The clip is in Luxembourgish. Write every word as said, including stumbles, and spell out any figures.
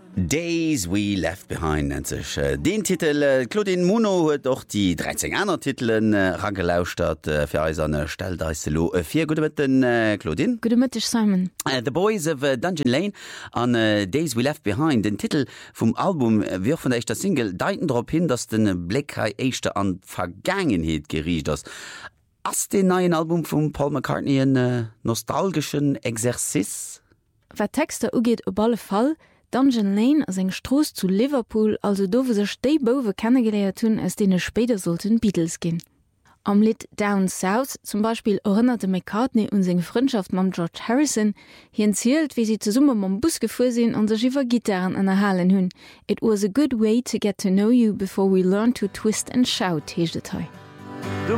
Days we left behind nennt sich äh, den Titel äh, Claudine Muno huet doch die dreizehn anderen Titeln äh, rangelauscht hat äh, für eiserne Stelldeiselo äh, vier gute Mitten äh, Claudine Gute Mittag, Simon äh, The Boys of äh, Dungeon Lane an äh, Days we left behind den Titel vom Album äh, wie von der echter Single deuten darauf hin dass den Blick echte an Vergangenheit geriecht das as den neuen Album von Paul McCartney en äh, nostalgischen Exerzis Wer Texte ugeht op alle Fall Dungeon Lane as eng Stroß zu Liverpool, also dowe se Stebowe kennengeleiert hunn, as dene später sollten Beatles gin. Am Lied Down South zum Beispiel erinnerte McCartney un seg Freundschaft mam George Harrison, hi enzielt, wie sie zu Summe mam Bus gefusinn an sech iwwer Gitarren an erhalen hunn. It was a good way to get to know you before we learn to twist and shout, heecht det hei.